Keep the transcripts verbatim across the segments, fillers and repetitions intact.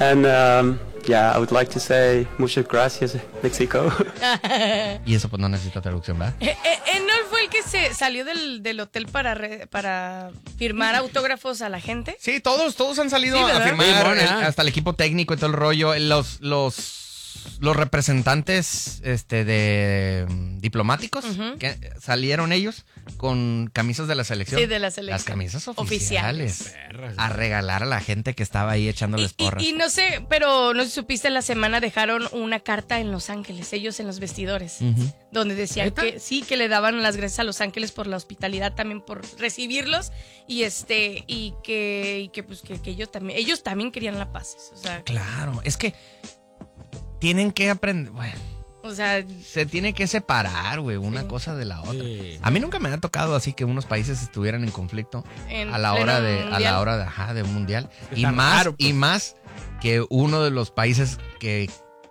And um, yeah, I would like to say muchas gracias, Mexico. Y eso pues no necesita traducción, ¿verdad? Eh, eh, ¿Él no fue el que se salió del, del hotel para, re, para firmar autógrafos a la gente? Sí, todos, todos han salido Sí, a ¿verdad? firmar, Sí, bueno, el- ah. hasta el equipo técnico y todo el rollo. Los, los, los representantes este, de mm, diplomáticos Ujú. que salieron ellos con camisas de la selección. Sí, de la selección. Las camisas Oficiales. oficiales. Perras. A regalar a la gente que estaba ahí echándoles Y, porras. y, y no sé, pero no sé si supiste, en la semana dejaron una carta en Los Ángeles, ellos en los vestidores, Ujú. donde decían ¿Neta? que sí, que le daban las gracias a Los Ángeles por la hospitalidad, también por recibirlos, y este, y que, y que pues que, que ellos también, ellos también querían la paz. O sea, Claro, es que tienen que aprender, bueno, o sea, se tiene que separar, güey, una Sí. cosa de la otra. Sí. A mí nunca me ha tocado así que unos países estuvieran en conflicto en a la pleno hora de a mundial. la hora de, ajá, de un mundial y Está más raro, pues. y más que uno de los países que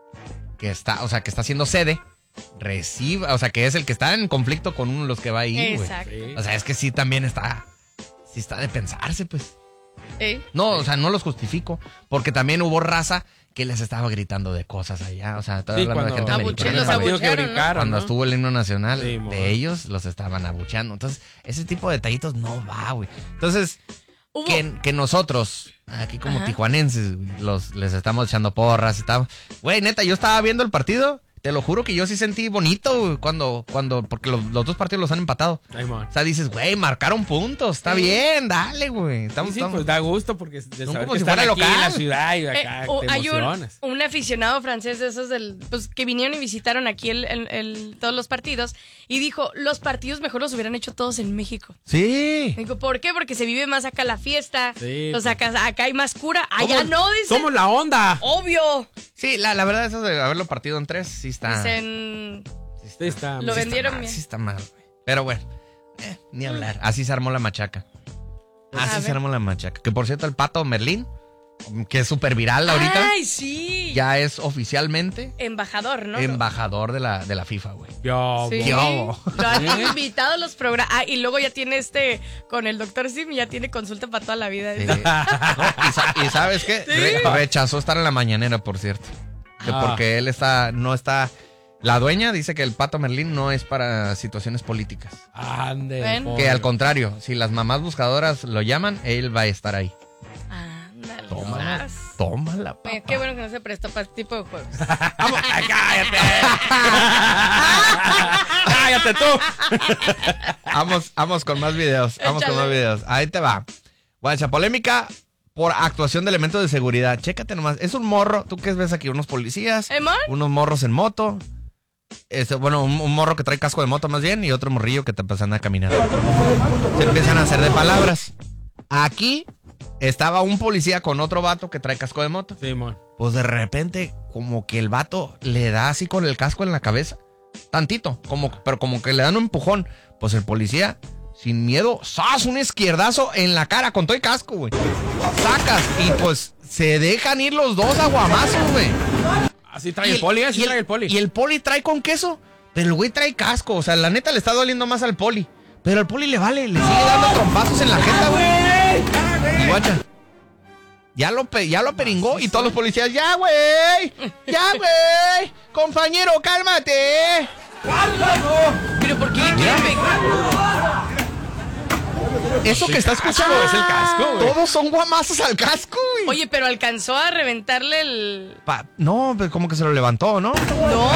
que está, o sea, que está siendo sede reciba, o sea, que es el que está en conflicto con uno de los que va ahí, güey. Exacto. Sí. O sea, es que sí también está sí está de pensarse, pues. ¿Eh? No, o sea, no los justifico, porque también hubo raza que les estaba gritando de cosas allá, o sea, estaba Sí, hablando de gente cuando, Abuche- americana. los partido que abuchearon, ¿no? brincaron, Cuando ¿no? estuvo el himno nacional, Sí, mo. de ellos los estaban abucheando. Entonces, ese tipo de detallitos no va, güey. Entonces, Hubo- que, que nosotros, aquí como Ajá. tijuanenses, güey, los, les estamos echando porras y tal. Güey, neta, yo estaba viendo el partido, te lo juro que yo sí sentí bonito, güey, cuando, cuando, porque los, los dos partidos los han empatado. Ay, man. O sea, dices, güey, marcaron puntos, está Sí. bien, dale, güey. Estamos, Sí, sí, estamos- pues da gusto porque de Son saber como que si están fuera aquí en la local. ciudad y Eh, acá o- te hay un, emocionas. un aficionado francés de esos del, pues, que vinieron y visitaron aquí el, el- el- todos los partidos y dijo, los partidos mejor los hubieran hecho todos en México. Sí. Digo, ¿por qué? Porque se vive más acá la fiesta, Sí, o sea, pues. acá, acá hay más cura, allá Somos- no, dicen. Somos la onda. Obvio. Sí, la, la verdad, eso de haberlo partido en tres, sí está. Dicen, Sí, está. Lo sí está vendieron mal, bien. Sí está mal, güey. Pero bueno, eh, ni hablar. Así se armó la machaca. A Así se ver. armó la machaca. Que por cierto, el Pato Merlín, que es súper viral ahorita, ay, sí. ya es oficialmente Embajador, ¿no? embajador de la, de la FIFA, güey. Yo, Sí. ¿Qué hubo? Lo han invitado a los programas. Ah, y luego ya tiene este, con el doctor Sim, ya tiene consulta para toda la vida. Sí. No, y, sa- y ¿sabes qué? Re- rechazó estar en la mañanera, por cierto. Que Ah. porque él está, no está... La dueña dice que el Pato Merlín no es para situaciones políticas. Ande. Ven. pobre. Que al contrario, si las mamás buscadoras lo llaman, él va a estar ahí. Ándale. Tómala. más. Tómala, papá. Oye, qué bueno que no se prestó para este tipo de juegos. Vamos, ay, cállate. Cállate tú. Vamos, vamos con más videos. Vamos con Échale. más videos. Ahí te va. Guacha, polémica por actuación de elementos de seguridad. Chécate nomás. Es un morro. ¿Tú qué ves aquí? Unos policías. ¿Eh, Mon? Unos morros en moto. Este, bueno, un, un morro que trae casco de moto más bien. Y otro morrillo que te pasan a caminar. Se empiezan a hacer de palabras. Aquí estaba un policía con otro vato que trae casco de moto. Simón. Pues de repente, como que el vato le da así con el casco en la cabeza. Tantito, como, pero como que le dan un empujón. Pues el policía, sin miedo, ¡zas! Un izquierdazo en la cara con todo el casco, güey. Sacas y pues se dejan ir los dos aguamazos, güey. Así trae Y el poli, así y trae el poli. Y el poli trae con queso, pero el güey trae casco. O sea, la neta le está doliendo más al poli. Pero al poli le vale, le sigue dando trompazos en la jeta, güey. Y guacha. Ya lo, pe- ya lo peringó y todos los policías, ya, güey, ya, güey, compañero, cálmate. ¿Pero por qué le quieren pegar? Eso que está escuchando es el casco, güey. Todos son guamazos al casco, güey. Oye, pero alcanzó a reventarle el... Pa- no, pero como que se lo levantó, ¿no? No.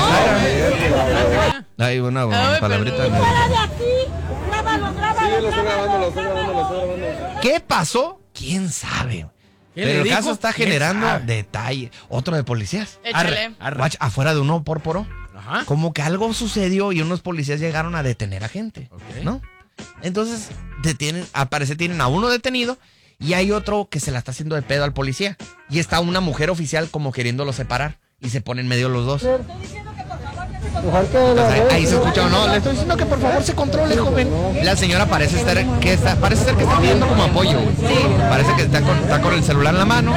Hay una, una Ay, palabrita. perdón. Fuera de aquí, grábalo, grábalo, grábalo. ¿Qué pasó? ¿Quién sabe? ¿Qué Pero le el dijo? caso está ¿Quién generando sabe? detalle. Otro de policías. Échale. Arre, arre. Guach, afuera de uno por poro. Ajá. Como que algo sucedió y unos policías llegaron a detener a gente. Ok. ¿No? Entonces, detienen, al parecer tienen a uno detenido y hay otro que se la está haciendo de pedo al policía. Y está una mujer oficial como queriéndolo separar. Y se ponen en medio los dos. Entonces, ahí, ahí se escucha, no, le estoy diciendo que por favor se controle, joven. La señora parece estar, que está, parece ser que está pidiendo como apoyo. Sí. Parece que está con, está con el celular en la mano.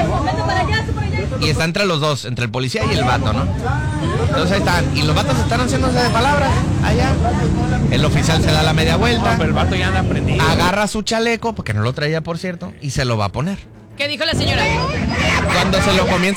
Y está entre los dos, entre el policía y el vato, ¿no? Entonces ahí están. Y los vatos están haciéndose de palabras allá. El oficial se da la media No, vuelta, pero el vato ya anda aprendido. agarra su chaleco, porque no lo traía por cierto, y se lo va a poner. ¿Qué dijo la señora? Cuando se lo comienza